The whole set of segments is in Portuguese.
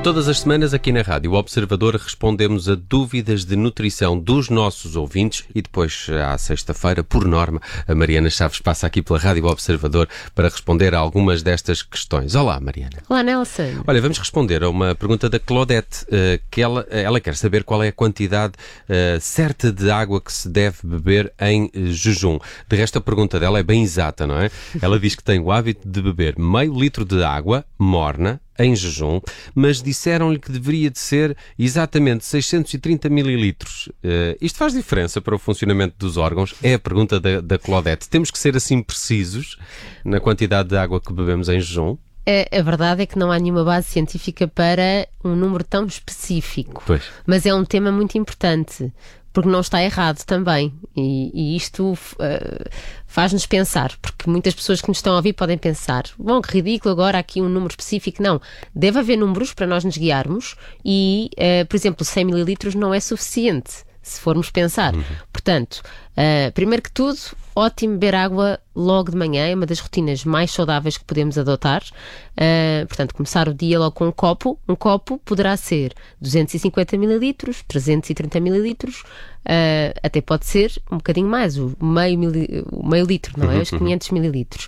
Todas as semanas aqui na Rádio Observador respondemos a dúvidas de nutrição dos nossos ouvintes e depois, à sexta-feira, por norma, a Mariana Chaves passa aqui pela Rádio Observador para responder a algumas destas questões. Olá, Mariana. Olá, Nelson. Olha, vamos responder a uma pergunta da Claudete, que ela quer saber qual é a quantidade certa de água que se deve beber em jejum. De resto, a pergunta dela é bem exata, não é? Ela diz que tem o hábito de beber meio litro de água morna em jejum, mas disseram-lhe que deveria de ser exatamente 630 mililitros. Isto faz diferença para o funcionamento dos órgãos? É a pergunta da Claudete. Temos que ser assim precisos na quantidade de água que bebemos em jejum? A verdade é que não há nenhuma base científica para um número tão específico. Pois. Mas é um tema muito importante, porque não está errado também. E isto faz-nos pensar, porque muitas pessoas que nos estão a ouvir podem pensar, bom, que ridículo agora aqui um número específico. Não, deve haver números para nós nos guiarmos e, por exemplo, 100 mililitros não é suficiente, se formos pensar. Portanto, primeiro que tudo, ótimo beber água logo de manhã, é uma das rotinas mais saudáveis que podemos adotar. Portanto, começar o dia logo com um copo. Um copo poderá ser 250 mililitros, 330 mililitros, até pode ser um bocadinho mais, o meio litro, não é? Os 500 mililitros.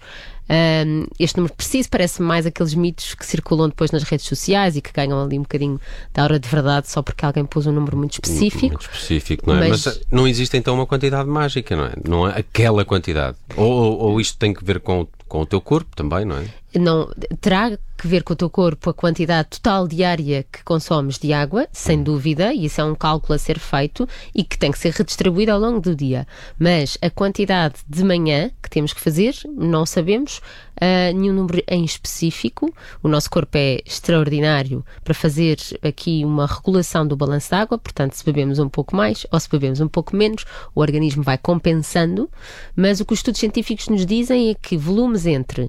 Este número preciso parece mais aqueles mitos que circulam depois nas redes sociais e que ganham ali um bocadinho da aura de verdade só porque alguém pôs um número muito específico. Muito específico, não é? Mas não existe então uma quantidade mágica, não é? Não é aquela quantidade. Ou isto tem que ver com o teu corpo também, não é? Não, terá que ver com o teu corpo a quantidade total diária que consomes de água, sem dúvida, e isso é um cálculo a ser feito e que tem que ser redistribuído ao longo do dia. Mas a quantidade de manhã que temos que fazer, não sabemos nenhum número em específico. O nosso corpo é extraordinário para fazer aqui uma regulação do balanço de água, portanto, se bebemos um pouco mais ou se bebemos um pouco menos, o organismo vai compensando, mas o que os estudos científicos nos dizem é que volumes entre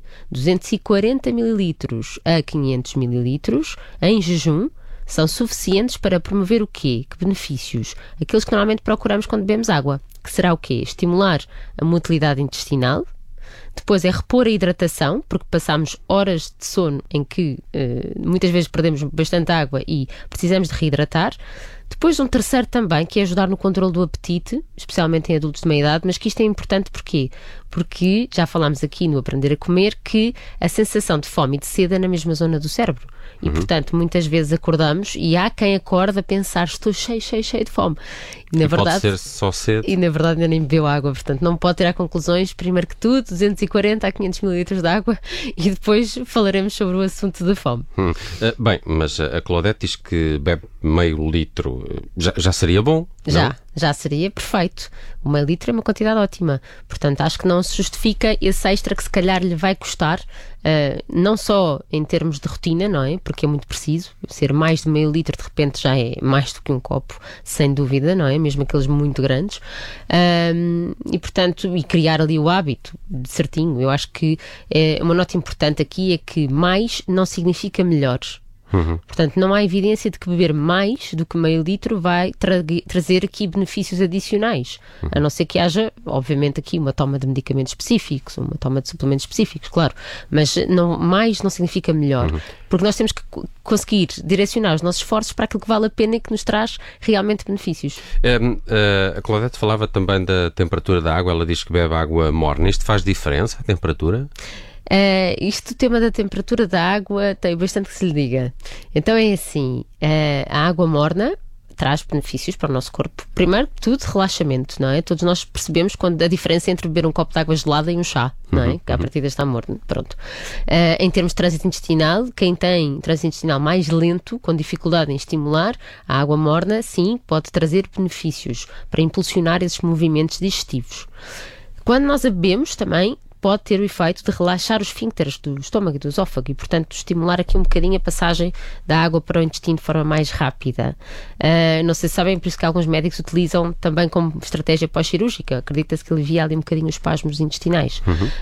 240 mililitros a 500 mililitros em jejum são suficientes para promover o quê? Que benefícios? Aqueles que normalmente procuramos quando bebemos água, que será o quê? Estimular a motilidade intestinal. Depois é repor a hidratação, porque passamos horas de sono em que muitas vezes perdemos bastante água e precisamos de reidratar. Depois um terceiro também, que é ajudar no controle do apetite, especialmente em adultos de meia idade, mas que isto é importante porquê? Porque já falámos aqui no Aprender a Comer que a sensação de fome e de sede é na mesma zona do cérebro. E, portanto, muitas vezes acordamos e há quem acorda a pensar, estou cheio de fome. E, na verdade, pode ser só sede. E, na verdade, ainda nem bebeu água. Portanto, não pode tirar conclusões. Primeiro que tudo, 240 a 500 mililitros de água e depois falaremos sobre o assunto da fome. Bem, mas a Claudete diz que bebe meio litro. Já seria bom? Já seria perfeito. O meio litro é uma quantidade ótima. Portanto, acho que não se justifica esse extra que se calhar lhe vai custar, não só em termos de rotina, não é? Porque é muito preciso. Ser mais de meio litro de repente já é mais do que um copo, sem dúvida, não é? Mesmo aqueles muito grandes. E portanto, criar ali o hábito de certinho. Eu acho que uma nota importante aqui é que mais não significa melhor. Portanto, não há evidência de que beber mais do que meio litro vai trazer aqui benefícios adicionais, a não ser que haja, obviamente, aqui uma toma de medicamentos específicos, uma toma de suplementos específicos, claro, mas mais não significa melhor, porque nós temos que conseguir direcionar os nossos esforços para aquilo que vale a pena e que nos traz realmente benefícios. A Claudete falava também da temperatura da água, ela diz que bebe água morna. Isto faz diferença, a temperatura? O tema da temperatura da água tem bastante que se lhe diga. Então é assim, a água morna traz benefícios para o nosso corpo. Primeiro de tudo, relaxamento, não é? Todos nós percebemos quando a diferença entre beber um copo de água gelada e um chá, não é? Que à partida está morno, pronto. Em termos de trânsito intestinal, quem tem trânsito intestinal mais lento, com dificuldade em estimular, a água morna, sim, pode trazer benefícios para impulsionar esses movimentos digestivos. Quando nós a bebemos também, pode ter o efeito de relaxar os esfíncteres do estômago e do esófago e, portanto, estimular aqui um bocadinho a passagem da água para o intestino de forma mais rápida. Não sei se sabem, por isso que alguns médicos utilizam também como estratégia pós-cirúrgica. Acredita-se que alivia ali um bocadinho os espasmos intestinais.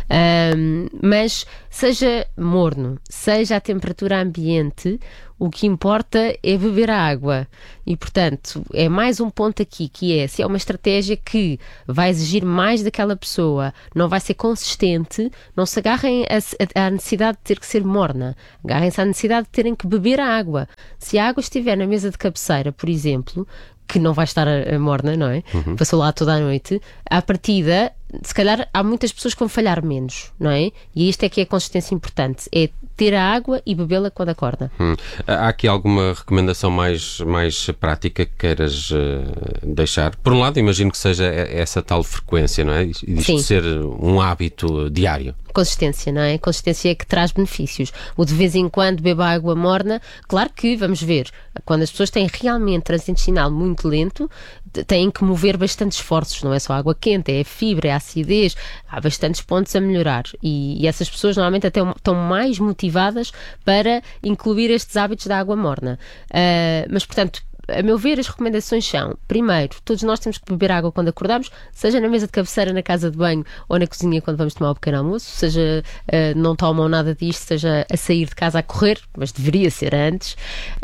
Mas, seja morno, seja a temperatura ambiente, o que importa é beber a água. E, portanto, é mais um ponto aqui, que é, se é uma estratégia que vai exigir mais daquela pessoa, não vai ser consistente, quente, não se agarrem à necessidade de ter que ser morna. Agarrem-se à necessidade de terem que beber a água. Se a água estiver na mesa de cabeceira, por exemplo, que não vai estar a morna, não é? Passou lá toda a noite, à partida, se calhar há muitas pessoas que vão falhar menos, não é? E isto é que é a consistência importante, é ter a água e bebê-la quando acorda. Há aqui alguma recomendação mais prática que queiras deixar? Por um lado, imagino que seja essa tal frequência, não é? Isto ser um hábito diário. Consistência, não é? Consistência é que traz benefícios. O de vez em quando beba água morna, claro que, vamos ver, quando as pessoas têm realmente trânsito intestinal muito lento, têm que mover bastantes esforços, não é só água quente, é a fibra, é a acidez, há bastantes pontos a melhorar e essas pessoas normalmente até estão mais motivadas para incluir estes hábitos da água morna. Mas, portanto, a meu ver, as recomendações são, primeiro, todos nós temos que beber água quando acordamos, seja na mesa de cabeceira, na casa de banho ou na cozinha quando vamos tomar o pequeno almoço, seja não tomam nada disto, seja a sair de casa a correr, mas deveria ser antes.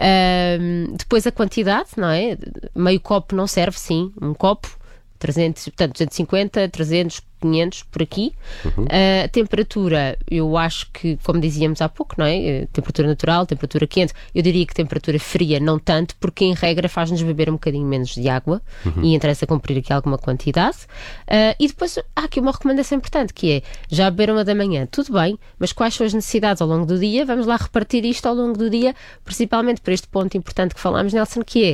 Depois a quantidade, não é? Meio copo não serve, sim, um copo, 300, portanto 250, 300, 500 por aqui. A temperatura, eu acho que, como dizíamos há pouco, não é? Temperatura natural, temperatura quente, eu diria que temperatura fria não tanto, porque em regra faz-nos beber um bocadinho menos de água e interessa cumprir aqui alguma quantidade. E depois há aqui uma recomendação importante, que é, já beberam a da manhã, tudo bem, mas quais são as necessidades ao longo do dia? Vamos lá repartir isto ao longo do dia, principalmente para este ponto importante que falámos, Nelson, que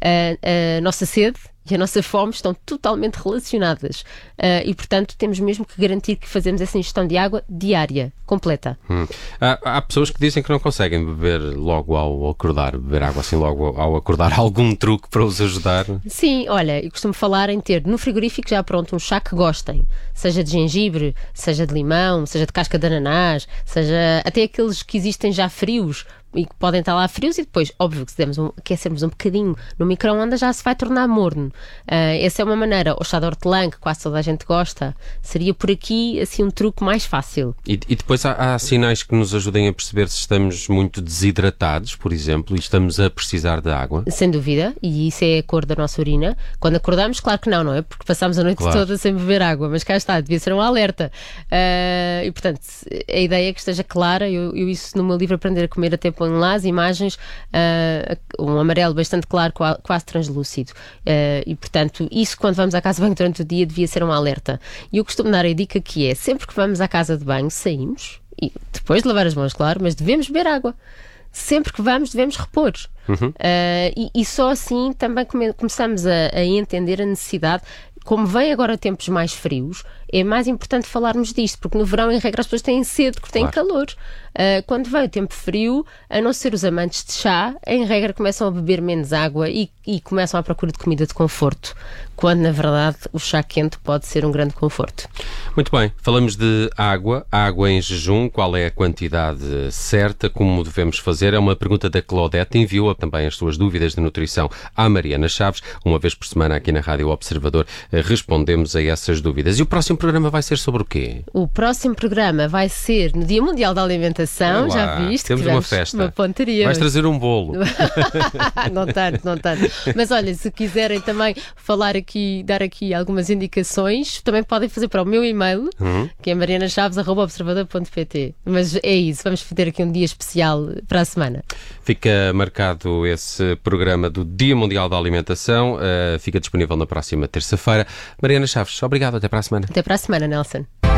é a nossa sede e a nossa fome estão totalmente relacionadas e, portanto, temos mesmo que garantir que fazemos essa ingestão de água diária, completa. Há pessoas que dizem que não conseguem beber logo ao acordar, beber água assim logo ao acordar. Algum truque para os ajudar? Sim, olha, eu costumo falar em ter no frigorífico já pronto um chá que gostem, seja de gengibre, seja de limão, seja de casca de ananás, seja até aqueles que existem já frios, e que podem estar lá frios e depois, óbvio que se aquecermos um bocadinho no micro-ondas já se vai tornar morno. Essa é uma maneira. O chá de hortelã, que quase toda a gente gosta, seria por aqui assim um truque mais fácil. E depois há sinais que nos ajudem a perceber se estamos muito desidratados, por exemplo, e estamos a precisar de água? Sem dúvida, e isso é a cor da nossa urina. Quando acordamos, claro que não é? Porque passámos a noite toda sem beber água, mas cá está, devia ser um alerta. E portanto, a ideia é que esteja clara. Eu isso no meu livro Aprender a Comer até ponho lá as imagens, um amarelo bastante claro, quase translúcido. E, portanto, isso quando vamos à casa de banho durante o dia devia ser um alerta. E eu costumo dar a dica que é, sempre que vamos à casa de banho, saímos, e depois de lavar as mãos, claro, mas devemos beber água. Sempre que vamos, devemos repor. E só assim também começamos a entender a necessidade. Como vem agora tempos mais frios, é mais importante falarmos disto, porque no verão, em regra, as pessoas têm sede porque têm calor. Quando vem o tempo frio, a não ser os amantes de chá, em regra começam a beber menos água e começam à procura de comida de conforto, quando na verdade o chá quente pode ser um grande conforto. Muito bem, falamos de água em jejum, qual é a quantidade certa, como devemos fazer? É uma pergunta da Claudete, enviou também as suas dúvidas de nutrição à Mariana Chaves, uma vez por semana aqui na Rádio Observador respondemos a essas dúvidas. E o próximo programa vai ser sobre o quê? O próximo programa vai ser no Dia Mundial da Alimentação, já viste? Temos uma festa. Uma pontaria. Vais trazer um bolo. Não tanto. Mas olha, se quiserem também falar aqui, dar aqui algumas indicações, também podem fazer para o meu e-mail, que é marianachaves@observador.pt. Mas é isso, vamos ter aqui um dia especial para a semana. Fica marcado esse programa do Dia Mundial da Alimentação, fica disponível na próxima terça-feira. Mariana Chaves, obrigado, até para a semana. Até para a semana, Nelson.